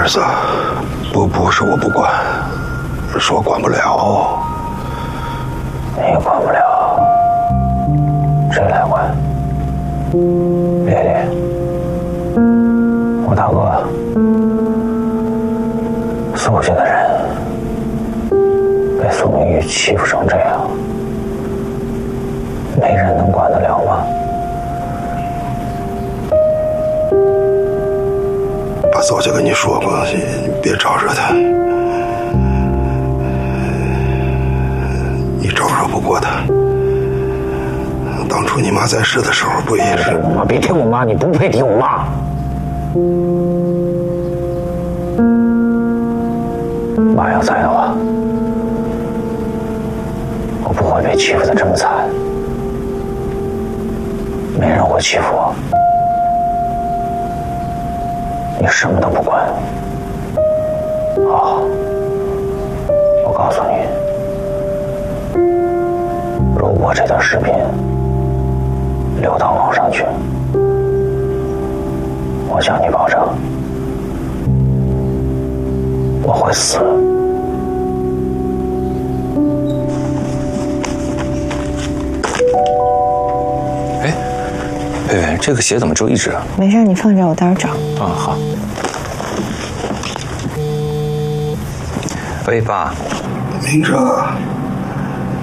儿子，不是我不管，是我管不了。 你管不了，谁来管？烈烈，我大哥，苏家的人被苏明玉欺负成这样，没人能管得了吗？ 我早就跟你说过，你别招惹他，你招惹不过他。当初你妈在世的时候不也是？ 我妈，别听我妈，你不配听我妈。妈要在的话，我不会被欺负得这么惨，没人会欺负我。你什么都不管。好，我告诉你，如果这段视频流到网上去，我向你保证，我会死。 哎，薇薇，这个鞋怎么只有一只啊？ 没事，你放这，我待会儿找。 啊，好。喂，爸。 明哲。